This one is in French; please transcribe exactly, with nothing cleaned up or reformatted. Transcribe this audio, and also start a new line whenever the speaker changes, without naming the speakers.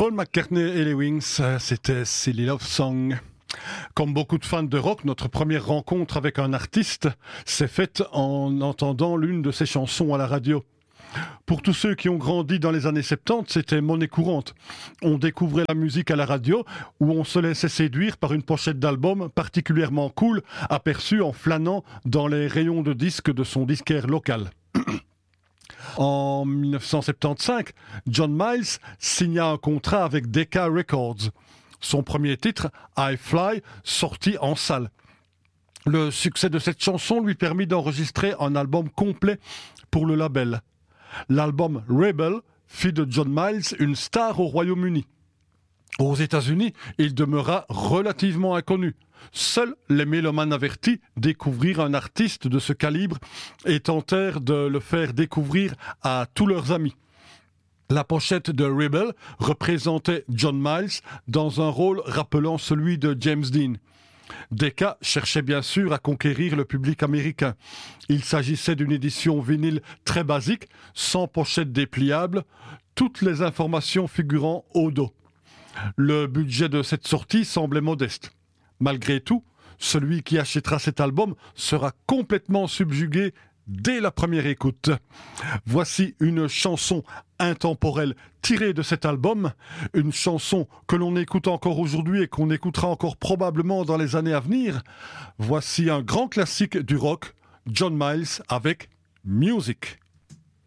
Paul McCartney et les Wings, c'était Silly Love Song. Comme beaucoup de fans de rock, notre première rencontre avec un artiste s'est faite en entendant l'une de ses chansons à la radio. Pour tous ceux qui ont grandi dans les années soixante-dix, c'était monnaie courante. On découvrait la musique à la radio, où on se laissait séduire par une pochette d'album particulièrement cool, aperçue en flânant dans les rayons de disques de son disquaire local. En dix-neuf cent soixante-quinze, John Miles signa un contrat avec Decca Records. Son premier titre, I Fly, sortit en salle. Le succès de cette chanson lui permit d'enregistrer un album complet pour le label. L'album Rebel fit de John Miles une star au Royaume-Uni. Aux États-Unis, il demeura relativement inconnu. Seuls les mélomanes avertis découvrirent un artiste de ce calibre et tentèrent de le faire découvrir à tous leurs amis. La pochette de Rebel représentait John Miles dans un rôle rappelant celui de James Dean. Decca cherchait bien sûr à conquérir le public américain. Il s'agissait d'une édition vinyle très basique, sans pochette dépliable, toutes les informations figurant au dos. Le budget de cette sortie semblait modeste. Malgré tout, celui qui achètera cet album sera complètement subjugué dès la première écoute. Voici une chanson intemporelle tirée de cet album, une chanson que l'on écoute encore aujourd'hui et qu'on écoutera encore probablement dans les années à venir. Voici un grand classique du rock, John Miles avec Music.